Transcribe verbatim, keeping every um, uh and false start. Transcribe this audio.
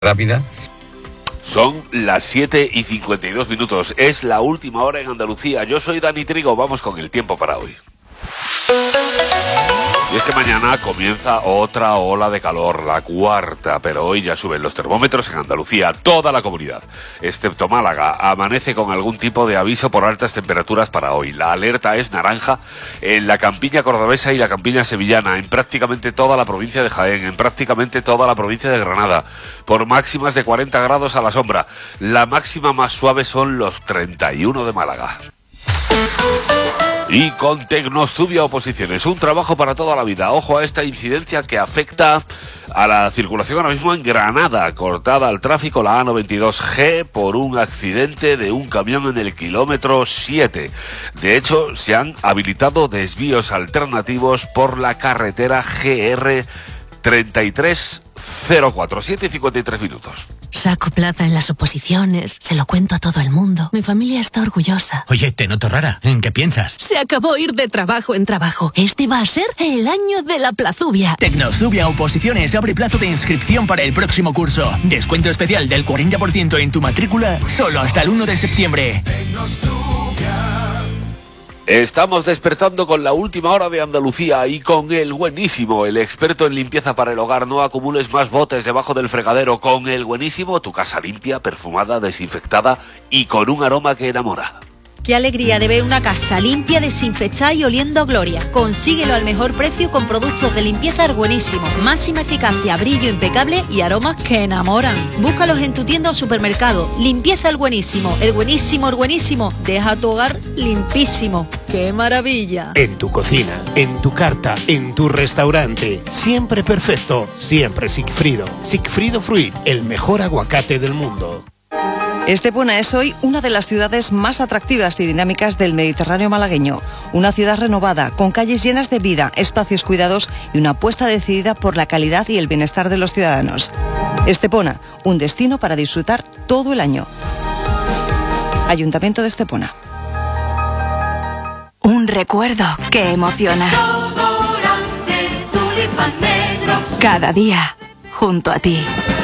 rápida. Son las siete y cincuenta y dos minutos. Es la última hora en Andalucía. Yo soy Dani Trigo. Vamos con el tiempo para hoy. Y es que mañana comienza otra ola de calor, la cuarta, pero hoy ya suben los termómetros en Andalucía, toda la comunidad, excepto Málaga. Amanece con algún tipo de aviso por altas temperaturas para hoy. La alerta es naranja en la campiña cordobesa y la campiña sevillana, en prácticamente toda la provincia de Jaén, en prácticamente toda la provincia de Granada, por máximas de cuarenta grados a la sombra. La máxima más suave son los treinta y uno de Málaga. Y con Tecnostudia Oposiciones, un trabajo para toda la vida. Ojo a esta incidencia que afecta a la circulación ahora mismo en Granada. Cortada al tráfico la A noventa y dos G por un accidente de un camión en el kilómetro siete. De hecho, se han habilitado desvíos alternativos por la carretera G R treinta y tres cero cuatro, siete y cincuenta y tres minutos. Saco plaza en las oposiciones, se lo cuento a todo el mundo. Mi familia está orgullosa. Oye, te noto rara. ¿En qué piensas? Se acabó ir de trabajo en trabajo. Este va a ser el año de la plazubia. Tecnostudia Oposiciones abre plazo de inscripción para el próximo curso. Descuento especial del cuarenta por ciento en tu matrícula solo hasta el uno de septiembre. Estamos despertando con la última hora de Andalucía y con el buenísimo, el experto en limpieza para el hogar. No acumules más botes debajo del fregadero. Con el buenísimo, tu casa limpia, perfumada, desinfectada y con un aroma que enamora. Qué alegría de ver una casa limpia, desinfectada y oliendo a gloria. Consíguelo al mejor precio con productos de limpieza El Buenísimo. Máxima eficacia, brillo impecable y aromas que enamoran. Búscalos en tu tienda o supermercado. Limpieza El Buenísimo. El Buenísimo, El Buenísimo. Deja tu hogar limpísimo. ¡Qué maravilla! En tu cocina, en tu carta, en tu restaurante. Siempre perfecto, siempre Sigfrido. Sigfrido Fruit, el mejor aguacate del mundo. Estepona es hoy una de las ciudades más atractivas y dinámicas del Mediterráneo malagueño. Una ciudad renovada, con calles llenas de vida, espacios cuidados y una apuesta decidida por la calidad y el bienestar de los ciudadanos. Estepona, un destino para disfrutar todo el año. Ayuntamiento de Estepona. Un recuerdo que emociona. Cada día, junto a ti.